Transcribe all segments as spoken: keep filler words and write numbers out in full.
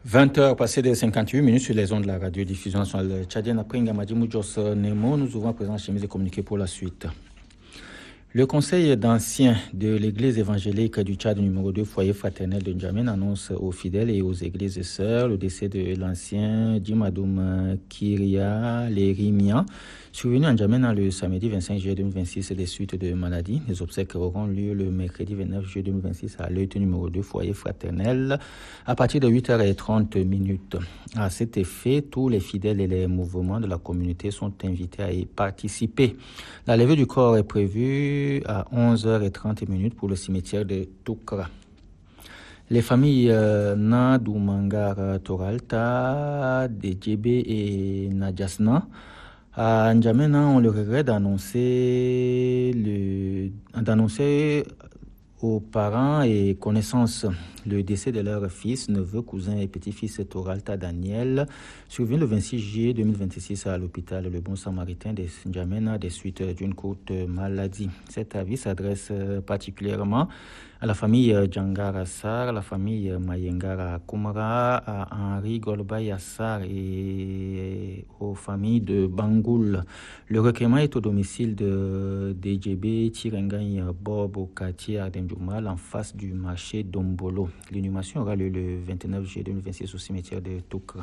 vingt heures passées de cinquante-huit minutes sur les ondes de la radiodiffusion nationale tchadienne. Après Ngamadi Moudjos Nemo, nous ouvrons à présent la chemise de communiquer pour la suite. Le conseil d'anciens de l'église évangélique du Tchad numéro deux, foyer fraternel de N'Djamène, annonce aux fidèles et aux églises sœurs le décès de l'ancien Djimadoum Kiria Lerimian, survenu à N'Djamène le samedi vingt-cinq juillet deux mille vingt-six des suites de maladie. Les obsèques auront lieu le mercredi vingt-neuf juillet deux mille vingt-six à l'E T numéro deux, foyer fraternel, à partir de huit heures trente minutes. À cet effet, tous les fidèles et les mouvements de la communauté sont invités à y participer. La levée du corps est prévue à onze heures trente minutes pour le cimetière de Toukra. Les familles euh, Nadoumangar Toralta, Djébé et Nadjasna à N'Djamena ont le regret d'annoncer, le, d'annoncer aux parents et connaissances le décès de leur fils, neveu, cousin et petit-fils Toralta Daniel, survenu le vingt-six juillet deux mille vingt-six à l'hôpital Le Bon Samaritain de N'Djamena des suites d'une courte maladie. Cet avis s'adresse particulièrement à la famille Djangara Assar, à la famille Mayengara Koumara, à Henri Golbay Assar et aux familles de Bangoul. Le recueillement est au domicile de D J B Tirengany Bob au quartier Ardemdjoumal en face du marché d'Ombolo. L'inhumation aura lieu le vingt-neuf juillet deux mille vingt-six au cimetière de Toukra.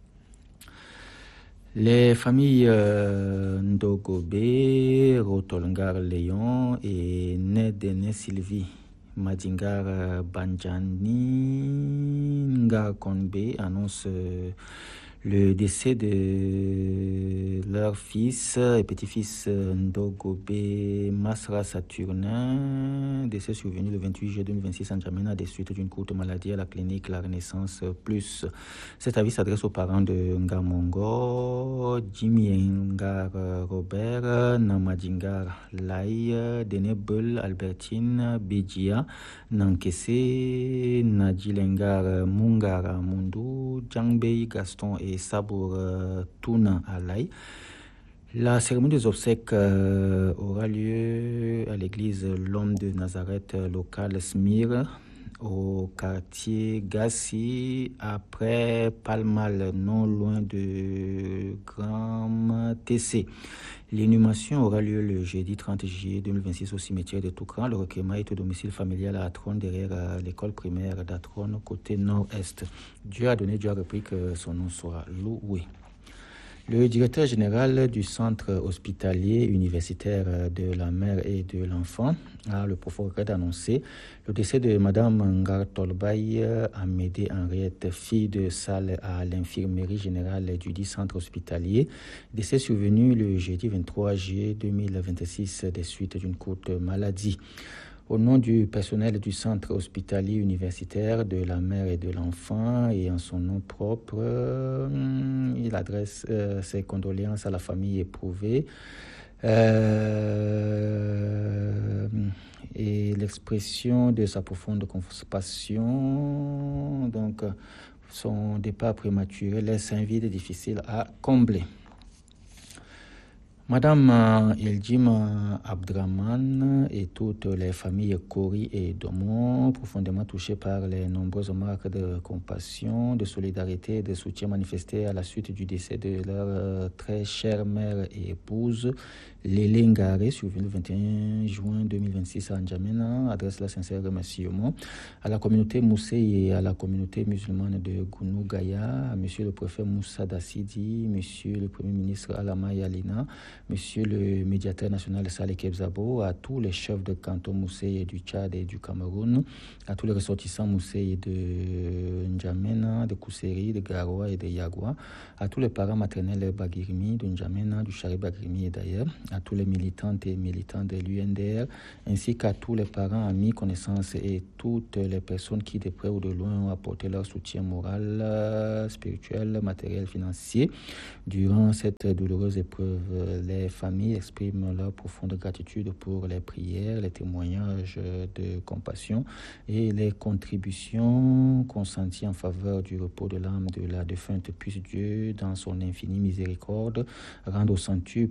Les familles euh, Ndogobé, Rotolngar Léon et Nedene Sylvie Madingar Banjani Ngar Konbe annoncent euh, le décès de leur fils et petit-fils Ndogobé Masra Saturnin, décès survenu le vingt-huit juillet deux mille vingt-six en N'Djamena des suites d'une courte maladie à la clinique La Renaissance Plus. Cet avis s'adresse aux parents de Ngamongo, Jimmy Ngar Robert, Namadingar Lai, Denebel Albertine, Béjia, Nankese, Nadjilengar Mungar Mundu, Djangbei Gaston et Sabour euh, Touna Alay. La cérémonie des obsèques euh, aura lieu à l'église L'Homme de Nazareth locale Smir au quartier Gassi après Palmal, non loin de Grand T C. L'inhumation aura lieu le jeudi trente juillet deux mille vingt-six au cimetière de Toukran. Le recueillement est au domicile familial à Atron, derrière euh, l'école primaire d'Atron, côté nord-est. Dieu a donné, Dieu a repris, que son nom soit loué. Le directeur général du centre hospitalier universitaire de la mère et de l'enfant a le profond regret d'annoncer le décès de Mme Ngar Tolbaï Amédée Henriette, fille de salle à l'infirmerie générale du dit centre hospitalier. Décès survenu le jeudi vingt-trois juillet deux mille vingt-six des suites d'une courte maladie. Au nom du personnel du centre hospitalier universitaire de la mère et de l'enfant et en son nom propre, euh, il adresse euh, ses condoléances à la famille éprouvée euh, et l'expression de sa profonde compassion. Donc, son départ prématuré laisse un vide difficile à combler. Madame Ildjim Abdraman et toutes les familles Kori et Domon, profondément touchées par les nombreuses marques de compassion, de solidarité et de soutien manifestés à la suite du décès de leur très chère mère et épouse, Lélé Ngare, survenu le vingt et un juin deux mille vingt-six à N'Djamena, adresse la sincère remerciement à la communauté Moussé et à la communauté musulmane de Gounou Gaya, à Monsieur le préfet Moussa Dassidi, Monsieur le Premier ministre Alama Yalina, Monsieur le médiateur national Saleh Kebzabo, à tous les chefs de canton Moussé du Tchad et du Cameroun, à tous les ressortissants Moussé de N'Djamena, de Kousséri, de Garoua et de Yagua, à tous les parents maternels Bagirimi, de N'Djamena, du Chari Bagirimi et d'ailleurs, à tous les militantes et militants de l'U N D R, ainsi qu'à tous les parents, amis, connaissances et toutes les personnes qui, de près ou de loin, ont apporté leur soutien moral, spirituel, matériel, financier durant cette douloureuse épreuve. Les familles expriment leur profonde gratitude pour les prières, les témoignages de compassion et les contributions consenties en faveur du repos de l'âme de la défunte. Puisse Dieu, dans son infinie miséricorde, rendre au centuple